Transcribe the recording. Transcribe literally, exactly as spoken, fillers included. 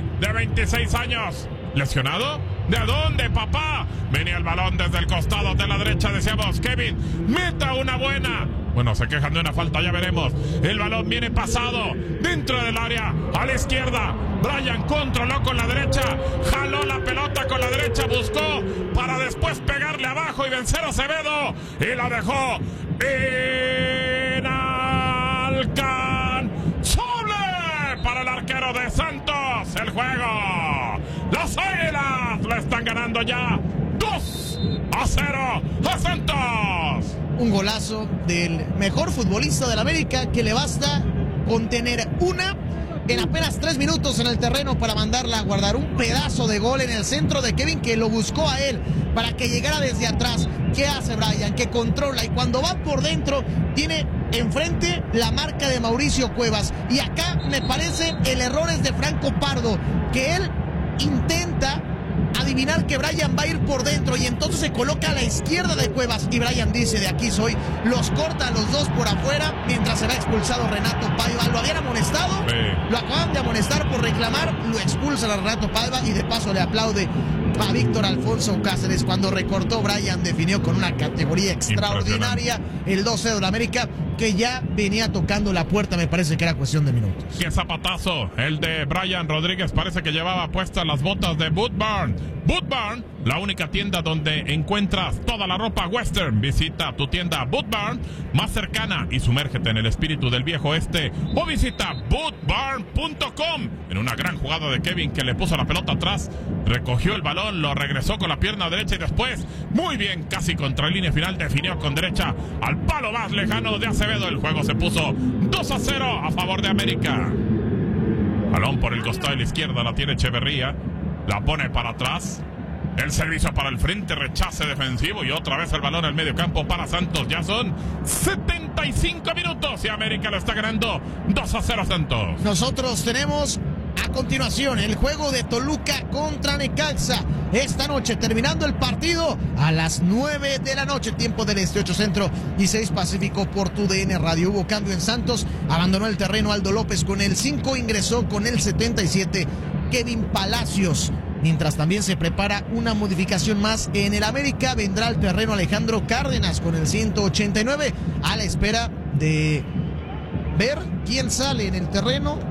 Anthony, de veintiséis años. ¿Lesionado? ¿De dónde, papá? Venía el balón desde el costado de la derecha. Decíamos, Kevin, meta una buena. Bueno, se quejan de una falta, ya veremos. El balón viene pasado dentro del área, a la izquierda. Bryan controló con la derecha, jaló la pelota con la derecha, buscó para después pegarle abajo y vencer a Acevedo. Y la dejó inalcanzable para el arquero de Santos. El juego. Los Águilas le están ganando ya dos a cero a Santos. Un golazo del mejor futbolista del América, que le basta con tener una en apenas tres minutos en el terreno para mandarla a guardar. Un pedazo de gol en el centro de Kevin, que lo buscó a él para que llegara desde atrás. ¿Qué hace Bryan? Que controla, y cuando va por dentro tiene enfrente la marca de Mauricio Cuevas. Y acá me parece el error es de Franco Pardo, que él intenta adivinar que Bryan va a ir por dentro y entonces se coloca a la izquierda de Cuevas, y Bryan dice: de aquí soy. Los corta a los dos por afuera mientras se va expulsado Renato Paiva. Lo habían amonestado, sí. Lo acaban de amonestar por reclamar, lo expulsan a Renato Paiva y de paso le aplaude a Víctor Alfonso Cáceres. Cuando recortó, Bryan definió con una categoría extraordinaria el dos cero de la América, que ya venía tocando la puerta. Me parece que era cuestión de minutos. Qué zapatazo el de Bryan Rodríguez. Parece que llevaba puestas las botas de Boot Barn. Boot Barn, la única tienda donde encuentras toda la ropa western. Visita tu tienda Boot Barn más cercana y sumérgete en el espíritu del viejo oeste, o visita boot barn punto com. En una gran jugada de Kevin, que le puso la pelota atrás, recogió el balón, lo regresó con la pierna derecha y después, muy bien, casi contra línea final, definió con derecha al palo más lejano de Acevedo. El juego se puso dos a cero a favor de América. Balón por el costado de la izquierda, la tiene Echeverría, la pone para atrás. El servicio para el frente, rechace defensivo y otra vez el balón al medio campo para Santos. Ya son setenta y cinco minutos y América lo está ganando dos a cero a Santos. Nosotros tenemos a continuación el juego de Toluca contra Necaxa. Esta noche, terminando el partido a las nueve de la noche, tiempo del este, ocho centro y seis pacífico, por tu D N Radio. Hubo cambio en Santos, abandonó el terreno Aldo López con el cinco, ingresó con el setenta y siete Kevin Palacios. Mientras también se prepara una modificación más en el América, vendrá al terreno Alejandro Cárdenas con el ciento ochenta y nueve, a la espera de ver quién sale en el terreno